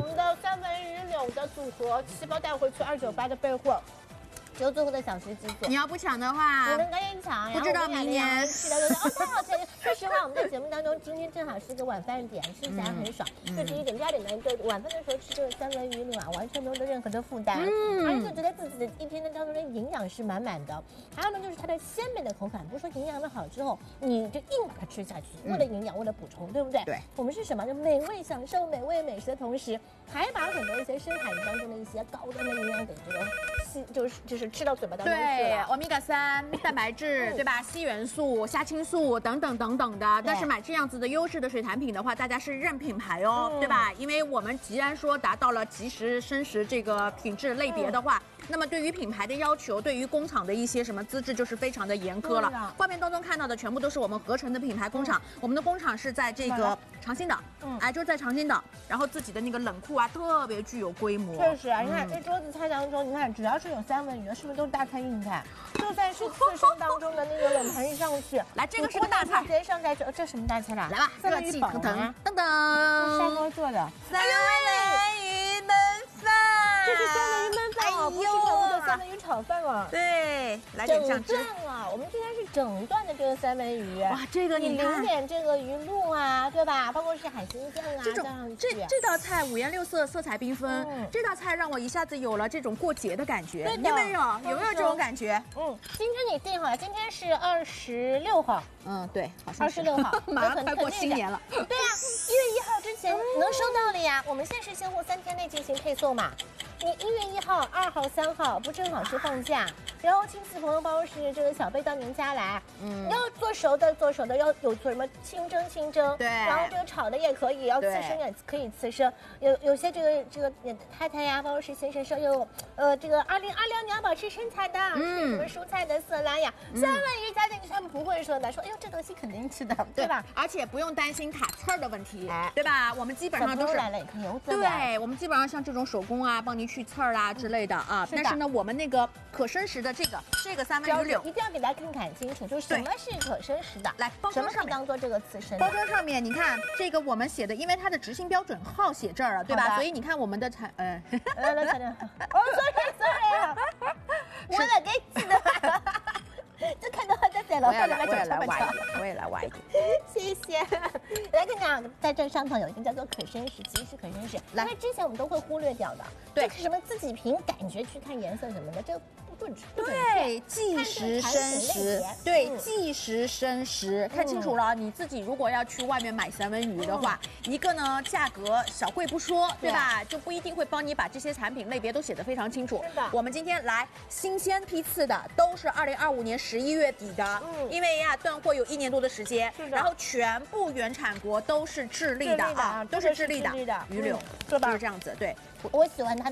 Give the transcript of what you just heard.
们的三文鱼柳的组合，7包带回去298的备货。只有最后的小时机组， 你要不抢的话， 你们赶紧抢， 不知道明年期待哦，太好吃了！说实话，我们在节目当中，今天正好是个晚饭点，吃起来很爽。11点、12点呢，就晚饭的时候吃这个三文鱼柳啊，完全没有任何的负担，而且觉得自己的一天当中的营养是满满的。还有呢，就是它的鲜美的口感，不是说营养的好之后，你就硬把它吃下去，为了营养，为了补充，对不对？ 对， 我们是什么？就美味享受美味美食的同时，还把很多一些深海鱼当中的一些高端的营养给这个就是吃到嘴巴当中。 对，欧米伽3蛋白质，对吧？硒元素、虾青素等等等等的。但是买这样子的优质的水产品的话，大家是认品牌哦，对吧？因为我们既然说达到了即食生食这个品质类别的话，那么对于品牌的要求，对于工厂的一些什么资质就是非常的严苛了。画面当中看到的全部都是我们合成的品牌工厂，我们的工厂是在这个长兴岛，就在长兴岛，然后自己的那个冷库啊，特别具有规模。 确实啊，你看这桌子菜当中，你看只要是有三文鱼的，是不是都是大菜硬菜？就算是刺身当中的那个冷盘一上去， 来这个是个大菜， 直接上菜这什么大菜啦？ 来吧， 三文鱼煲啊， 等等， 砂锅做的三文鱼焖饭， 这是三文鱼焖饭哦，不是我们的三文鱼炒饭哦。 对，来点酱汁啊，我们今天是整段的这个三文鱼。 哇，这个你淋点这个鱼露啊，对吧？包括是海鲜酱啊， 这道菜五颜六色，色彩缤纷。这道菜让我一下子有了这种过节的感觉，有没有？有没有这种感觉？ 今天你定好了，今天是26号。 对，好像是 26号， 马上快过新年了。 对呀，1月1号之前能收到的呀。我们限时现货3天内进行配送嘛。你1月1号、2号、3号不正好是放假？然后亲戚朋友包是这个小辈到您家来，要做熟的，要有做什么清蒸， 对， 然后这个炒的也可以，要刺身也可以刺身。有些这个太太呀，包括是先生说这个2026年要保持身材的，什么蔬菜的色拉呀，三文鱼加进去他们不会说的，说哎呦这东西肯定吃的，对吧？ 而且不用担心卡刺儿的问题，对吧？我们基本上都是来了也可以油滋。 对，我们基本上像这种手工啊，帮您去刺儿啦之类的啊。但是呢，我们那个可生食的这个三文鱼柳一定要给大家看清楚，就是什么是可生食的。 来，包装上面当做这个刺身。 包装上面你看这个我们写的，因为它的执行标准号写这儿了，对吧？所以你看我们的sorry， 我来给记得。这看到在在了， 我也来挖一点， 谢谢。来跟你讲，在这上头有一个叫做可生食，其实是可生食，因为之前我们都会忽略掉的，对，什么自己凭感觉去看颜色什么的，这个不准确。 对，即食生食，对，即食生食，看清楚了。你自己如果要去外面买三文鱼的话，一个呢价格小贵不说，对吧？就不一定会帮你把这些产品类别都写得非常清楚。 是的， 我们今天来新鲜批次的，都是2025年11月底的，因为呀断货有1年多的时间，然后全部原产国都是智利的啊，都是智利的鱼柳，就是这样子。对， 我喜欢它。